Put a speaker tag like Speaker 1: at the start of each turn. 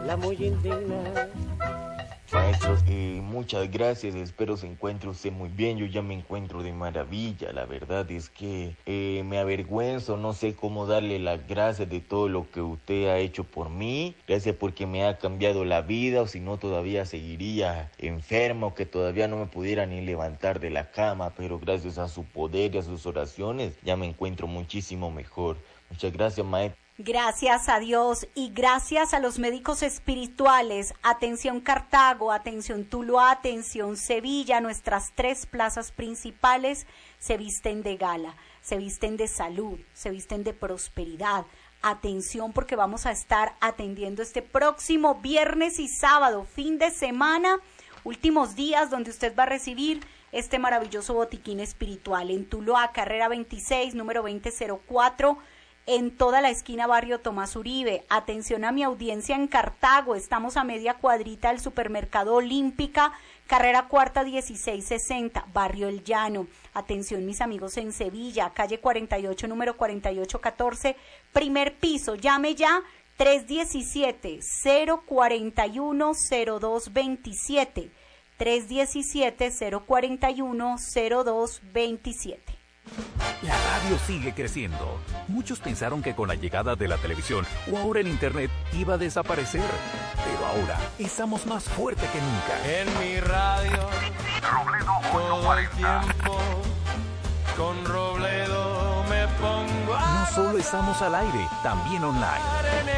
Speaker 1: anda muy indignada.
Speaker 2: Maestro, muchas gracias, espero se encuentre usted muy bien, yo ya me encuentro de maravilla, la verdad es que me avergüenzo, no sé cómo darle las gracias de todo lo que usted ha hecho por mí, gracias porque me ha cambiado la vida, o si no todavía seguiría enfermo, que todavía no me pudiera ni levantar de la cama, pero gracias a su poder y a sus oraciones ya me encuentro muchísimo mejor. Muchas gracias, maestro.
Speaker 3: Gracias a Dios y gracias a los médicos espirituales. Atención Cartago, atención Tuluá, atención Sevilla, nuestras 3 plazas principales se visten de gala, se visten de salud, se visten de prosperidad. Atención porque vamos a estar atendiendo este próximo viernes y sábado, fin de semana, últimos días donde usted va a recibir este maravilloso botiquín espiritual en Tuluá, carrera 26, número 2004. En toda la esquina barrio Tomás Uribe. Atención a mi audiencia en Cartago, estamos a media cuadrita del supermercado Olímpica, carrera cuarta 1660, barrio El Llano. Atención mis amigos en Sevilla, calle 48, número 4814, primer piso, llame ya 317-041-0227, 317-041-0227.
Speaker 4: La radio sigue creciendo. Muchos pensaron que con la llegada de la televisión o ahora el internet iba a desaparecer. Pero ahora estamos más fuerte que nunca.
Speaker 5: En mi radio,
Speaker 6: Robledo
Speaker 5: todo el tiempo, con Robledo me pongo a...
Speaker 4: No solo estamos al aire, también online.